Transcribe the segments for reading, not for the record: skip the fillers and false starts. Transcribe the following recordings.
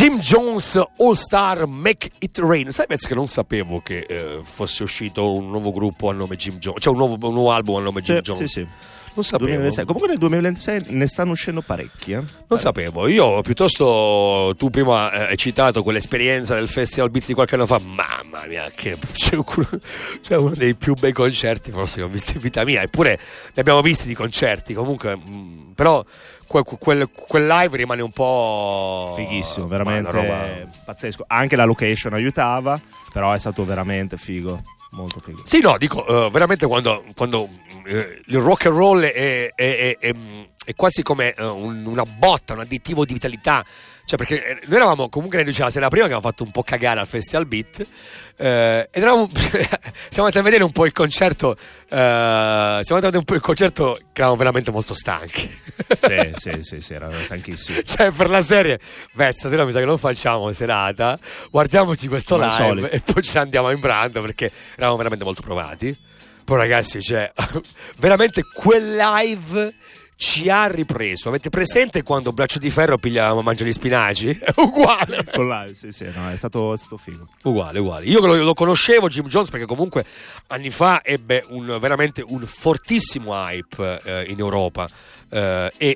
Jim Jones All Star Make It Rain. Sai che non sapevo che fosse uscito un nuovo gruppo a nome Jim Jones, cioè un nuovo album a nome Jim Jones. Sì. Non sapevo. 2026. Comunque nel 2026 ne stanno uscendo parecchi. Non sapevo. Io piuttosto, tu prima hai citato quell'esperienza del Festival Beats di qualche anno fa. Mamma mia, che cioè uno dei più bei concerti forse che ho visto in vita mia. Eppure ne abbiamo visti di concerti. Comunque, però quel live rimane un po' fighissimo, veramente pazzesco. Anche la location aiutava, però è stato veramente figo. Molto figo. Sì, no, dico veramente quando il rock and roll è quasi come una botta, un additivo di vitalità. Cioè, perché noi eravamo, comunque ne diceva la sera prima che avevamo fatto un po' cagare al Festival Beat, ed siamo andati a vedere un po' il concerto. Siamo andati a vedere un po' il concerto che eravamo veramente molto stanchi. Sì, erano stanchissimi. Cioè, per la serie, stasera mi sa che non facciamo serata, guardiamoci questo live e poi ci andiamo in brando, perché eravamo veramente molto provati. Poi ragazzi, cioè, veramente quel live ci ha ripreso. Avete presente quando Braccio di Ferro mangia gli spinaci? È uguale. No, è stato figo. Uguale. Io lo conoscevo Jim Jones perché comunque anni fa ebbe veramente un fortissimo hype in Europa, e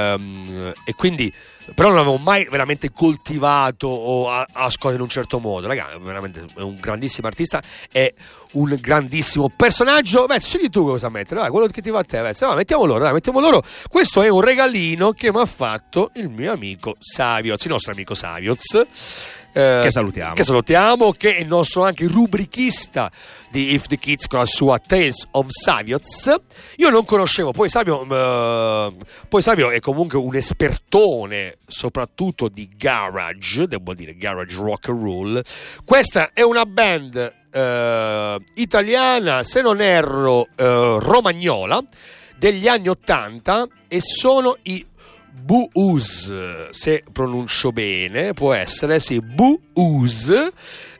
quindi però non l'avevo mai veramente coltivato o ascoltato in un certo modo. Ragazzi, veramente è un grandissimo artista, è un grandissimo personaggio. Scegli tu cosa mettere, quello che ti va a te. Mettiamo loro. Questo è un regalino che mi ha fatto il mio amico Savioz, il nostro amico Savioz, che salutiamo, che è il nostro anche rubrichista di If the Kids con la sua Tales of Savioz. Io non conoscevo, poi Savio è comunque un espertone soprattutto di garage, devo dire garage rock and roll. Questa è una band italiana, se non erro romagnola, degli anni 80, e sono i Booze, se pronuncio bene, può essere, sì, Booze,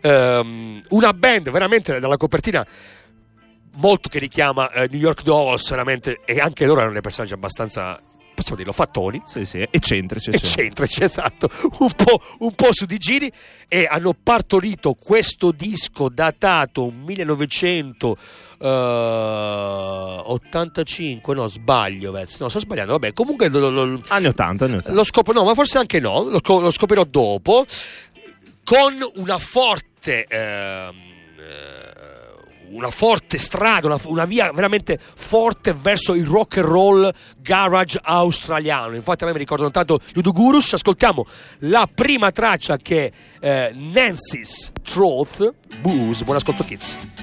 una band veramente dalla copertina molto che richiama New York Dolls, veramente, e anche loro erano dei personaggi abbastanza, possiamo dirlo, fattoni, sì, eccentrici, esatto, un po' su di giri, e hanno partorito questo disco datato 1985, no, sbaglio, no, sto sbagliando, vabbè, comunque anni 80. Lo scopro, no, ma forse anche no, lo scoprirò dopo, con una forte strada, una via veramente forte verso il rock and roll garage australiano. Infatti a me mi ricordano tanto Ludogurus. Ascoltiamo la prima traccia, che è Nancy's Truth, Booze. Buon ascolto, kids.